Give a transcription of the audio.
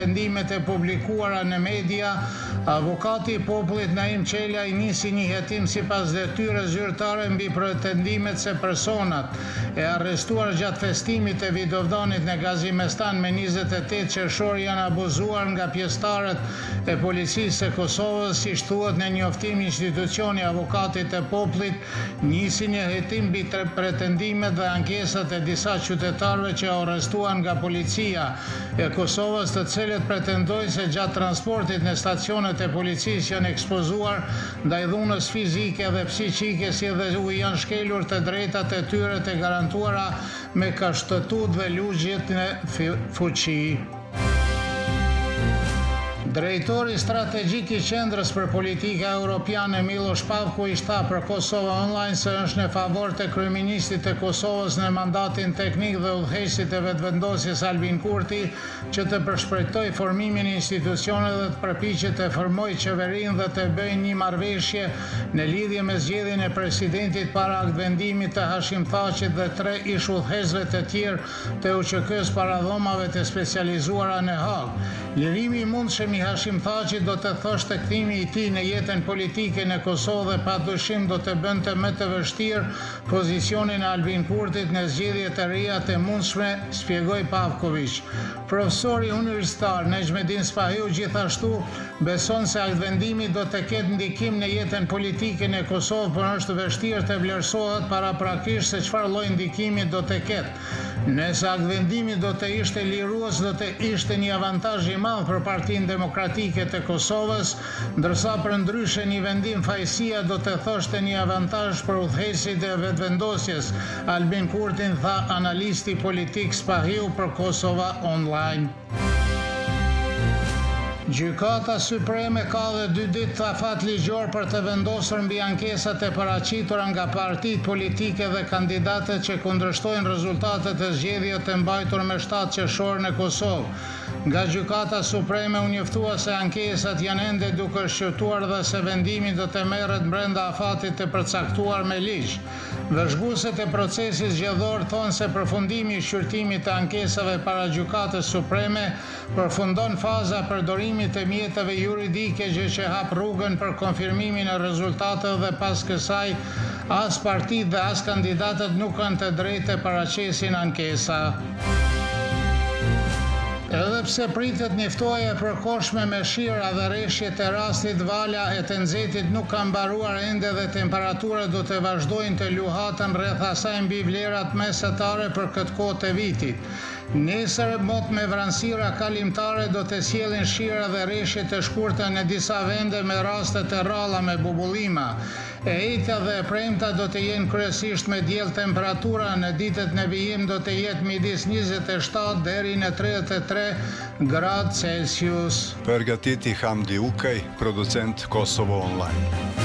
Vendimet e publikuara në media, avokati i popullit Naim Qelaj nisi një hetim sipas detyrës zyrtare mbi pretendimet se personat e arrestuar gjatë festimit të Vidovdanit në Gazimestan me 28 qershor janë abuzuar nga pjesëtarët e policisë së Kosovës, siç thuhet në njoftim institucioni avokatit të popullit, nisi një hetim mbi pretendimet dhe ankesat e disa qytetarëve që arrestuan nga policia e Kosovës, të cilët pretendojnë se gjatë transportit në stacionet e policisë janë ekspozuar ndaj dhunës fizike dhe psiqike, si dhe u janë shkelur të drejtat e tyre të garantuara me kushtetutë dhe ligjet në fuqi. Drejtori strategjik i Qendrës për Politika Europiane Miloš Pavković tha për Kosova Online se është në favor të kryeministit të Kosovës në mandatin teknik dhe udhëheqësit e vetëvendosjes Albin Kurti që të përshpejtojë formimin e institucioneve dhe të përpiqet të formojë qeverinë dhe të bëjë një marrëveshje në lidhje me zgjedhjen e presidentit para aktvendimit të Hashim Thaqit dhe 3 ish udhëheqësve të tjerë të UÇK-s para dhomave të specializuara në Hag. Lirimi i mundshëm i Hashim Thaqit do të thoshte kthimi i tij në jetën politike në Kosovë dhe padyshim do të bënte më të vështirë pozicionin e Albin Kurtit në zgjedhjet e reja të mundshme, shpjegoi Pavković. Profesori universitar Nejmedin Spahiu gjithashtu beson se aktvendimi do të ketë ndikim në jetën politike në Kosovë, por është vështirë të vlerësohet paraprakisht se çfarë lloj ndikimi do të ketë. Nëse aktvendimi do të ishte lirues, do të ishte një avantazh i madh për Partinë Demokratike të Kosovës, ndërsa përndryshe një vendim fajësia do të thoshte një avantazh për udhëheqësit e vetëvendosjes. Albin Kurtin, tha analisti politik Spahiu për Kosova Online. Gjykata Supreme ka dhe 2 ditë të afat ligjor për të vendosur mbi ankesat e paraqitura nga partitë politike dhe kandidatët që kundërshtojnë rezultatet e zgjedhjeve të mbajtur me 7 qershor në Kosovë. Nga Gjykata Supreme u njoftua se ankesat janë ende duke shqyrtuar dhe se vendimi do të merret brenda afatit të përcaktuar me ligj. Vëzhguesit e procesit zgjedhor thonë se përfundimi i shqyrtimit të ankesave para Gjykatës Supreme përfundon faza përdorimit të mjeteve juridike, gjë që hap rrugën për konfirmimin e rezultateve dhe pas kësaj as partitë dhe as kandidatët nuk kanë të drejtë të paraqesin ankesa. Edhe pse pritet një ftosje e përkohshme me shira dhe rreshjet e rastit vala e të nxehtit nuk kanë mbaruar ende dhe temperaturat do të vazhdojnë të luhaten rreth asaj mbi vlerat mesetare për këtë kohë të vitit. Nesër mot me vranësira kalimtare do të sjellin shira dhe rreshje të shkurta në disa vende me raste të rralla me bubullima. E ejta dhe e premta do të jenë kryesisht me diell, temperatura në ditët në vijim do të jetë midis 27 deri në 33 gradë Celsius. Përgatiti Hamdi Ukaj, producent Kosovo Online.